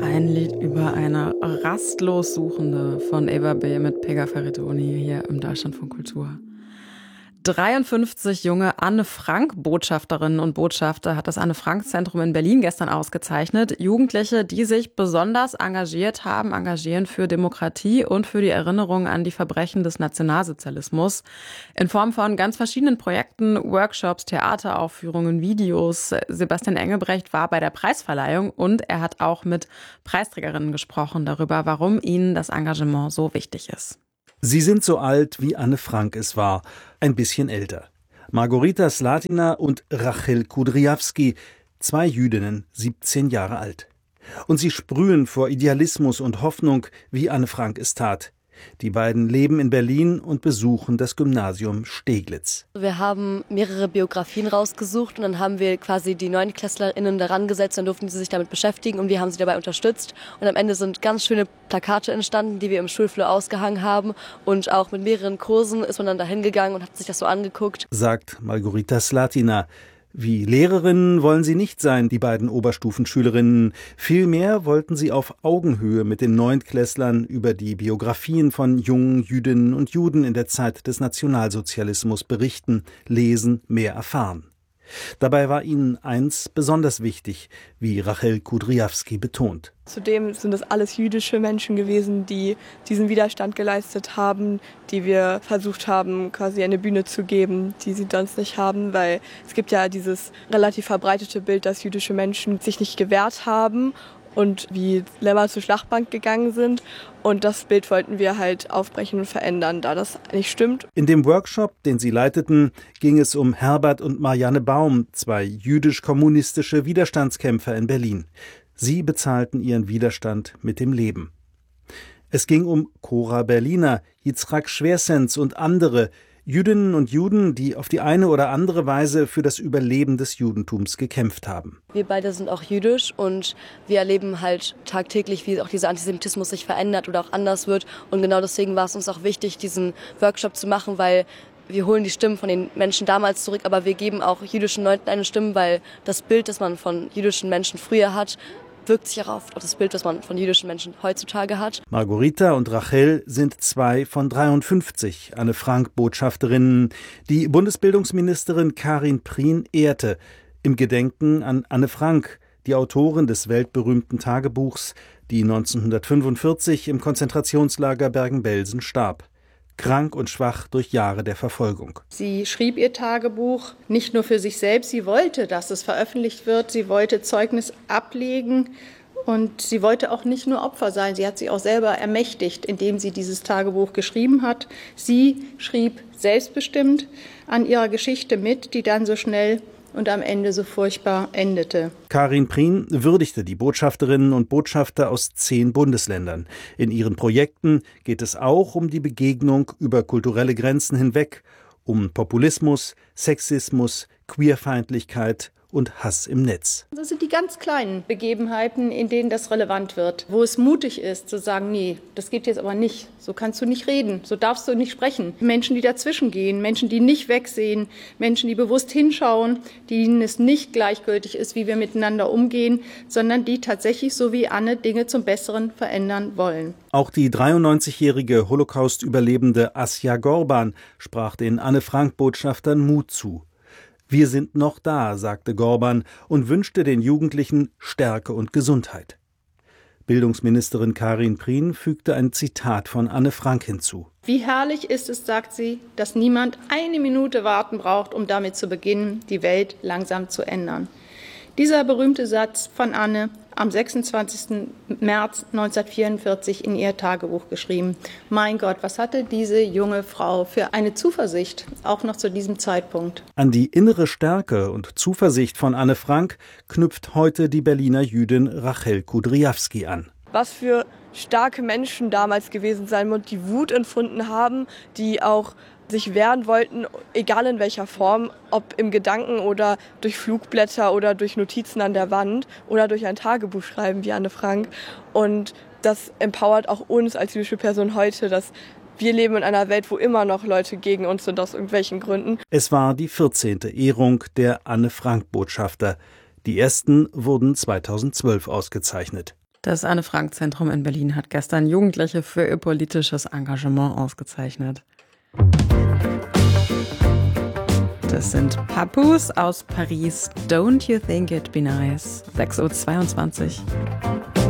Ein Lied über eine rastlos Suchende von Eva B. mit Pega Feritoni hier im Deutschlandfunk Kultur. 53 junge Anne-Frank-Botschafterinnen und Botschafter hat das Anne-Frank-Zentrum in Berlin gestern ausgezeichnet. Jugendliche, die sich besonders engagieren für Demokratie und für die Erinnerung an die Verbrechen des Nationalsozialismus. In Form von ganz verschiedenen Projekten, Workshops, Theateraufführungen, Videos. Sebastian Engelbrecht war bei der Preisverleihung und er hat auch mit Preisträgerinnen gesprochen darüber, warum ihnen das Engagement so wichtig ist. Sie sind so alt, wie Anne Frank es war, ein bisschen älter. Margarita Slatina und Rachel Kudryavsky, 2 Jüdinnen, 17 Jahre alt. Und sie sprühen vor Idealismus und Hoffnung, wie Anne Frank es tat. Die beiden leben in Berlin und besuchen das Gymnasium Steglitz. Wir haben mehrere Biografien rausgesucht und dann haben wir quasi die NeuntklässlerInnen daran gesetzt, dann durften sie sich damit beschäftigen und wir haben sie dabei unterstützt. Und am Ende sind ganz schöne Plakate entstanden, die wir im Schulflur ausgehangen haben. Und auch mit mehreren Kursen ist man dann da hingegangen und hat sich das so angeguckt. Sagt Margarita Slatina. Wie Lehrerinnen wollen sie nicht sein, die beiden Oberstufenschülerinnen. Vielmehr wollten sie auf Augenhöhe mit den Neuntklässlern über die Biografien von jungen Jüdinnen und Juden in der Zeit des Nationalsozialismus berichten, lesen, mehr erfahren. Dabei war ihnen eins besonders wichtig, wie Rachel Kudryavsky betont. Zudem sind es alles jüdische Menschen gewesen, die diesen Widerstand geleistet haben, die wir versucht haben, quasi eine Bühne zu geben, die sie sonst nicht haben, weil es gibt ja dieses relativ verbreitete Bild, dass jüdische Menschen sich nicht gewehrt haben und wie Lämmer zur Schlachtbank gegangen sind. Und das Bild wollten wir halt aufbrechen und verändern, da das nicht stimmt. In dem Workshop, den sie leiteten, ging es um Herbert und Marianne Baum, 2 jüdisch-kommunistische Widerstandskämpfer in Berlin. Sie bezahlten ihren Widerstand mit dem Leben. Es ging um Cora Berliner, Yitzhak Schwersens und andere Jüdinnen und Juden, die auf die eine oder andere Weise für das Überleben des Judentums gekämpft haben. Wir beide sind auch jüdisch und wir erleben halt tagtäglich, wie auch dieser Antisemitismus sich verändert oder auch anders wird. Und genau deswegen war es uns auch wichtig, diesen Workshop zu machen, weil wir holen die Stimmen von den Menschen damals zurück, aber wir geben auch jüdischen Leuten eine Stimme, weil das Bild, das man von jüdischen Menschen früher hat, wirkt sich auch auf das Bild, das man von jüdischen Menschen heutzutage hat. Margarita und Rachel sind 2 von 53 Anne-Frank-Botschafterinnen, die Bundesbildungsministerin Karin Prien ehrte, im Gedenken an Anne Frank, die Autorin des weltberühmten Tagebuchs, die 1945 im Konzentrationslager Bergen-Belsen starb. Krank und schwach durch Jahre der Verfolgung. Sie schrieb ihr Tagebuch nicht nur für sich selbst, sie wollte, dass es veröffentlicht wird, sie wollte Zeugnis ablegen und sie wollte auch nicht nur Opfer sein, sie hat sich auch selber ermächtigt, indem sie dieses Tagebuch geschrieben hat. Sie schrieb selbstbestimmt an ihrer Geschichte mit, die dann so schnell und am Ende so furchtbar endete. Karin Prien würdigte die Botschafterinnen und Botschafter aus 10 Bundesländern. In ihren Projekten geht es auch um die Begegnung über kulturelle Grenzen hinweg, um Populismus, Sexismus, Queerfeindlichkeit und Hass im Netz. Das sind die ganz kleinen Begebenheiten, in denen das relevant wird, wo es mutig ist zu sagen, nee, das geht jetzt aber nicht, so kannst du nicht reden, so darfst du nicht sprechen. Menschen, die dazwischen gehen, Menschen, die nicht wegsehen, Menschen, die bewusst hinschauen, denen es nicht gleichgültig ist, wie wir miteinander umgehen, sondern die tatsächlich, so wie Anne, Dinge zum Besseren verändern wollen. Auch die 93-jährige Holocaust-Überlebende Asja Gorban sprach den Anne-Frank-Botschaftern Mut zu. Wir sind noch da, sagte Gorban und wünschte den Jugendlichen Stärke und Gesundheit. Bildungsministerin Karin Prien fügte ein Zitat von Anne Frank hinzu. Wie herrlich ist es, sagt sie, dass niemand eine Minute warten braucht, um damit zu beginnen, die Welt langsam zu ändern. Dieser berühmte Satz von Anne am 26. März 1944 in ihr Tagebuch geschrieben. Mein Gott, was hatte diese junge Frau für eine Zuversicht, auch noch zu diesem Zeitpunkt. An die innere Stärke und Zuversicht von Anne Frank knüpft heute die Berliner Jüdin Rachel Kudryavsky an. Was für starke Menschen damals gewesen sein und die Wut empfunden haben, die auch sich wehren wollten, egal in welcher Form, ob im Gedanken oder durch Flugblätter oder durch Notizen an der Wand oder durch ein Tagebuch schreiben wie Anne Frank. Und das empowert auch uns als jüdische Person heute, dass wir leben in einer Welt, wo immer noch Leute gegen uns sind aus irgendwelchen Gründen. Es war die 14. Ehrung der Anne Frank Botschafter. Die ersten wurden 2012 ausgezeichnet. Das Anne-Frank-Zentrum in Berlin hat gestern Jugendliche für ihr politisches Engagement ausgezeichnet. Das sind Papus aus Paris. Don't you think it'd be nice? 6:22 Uhr.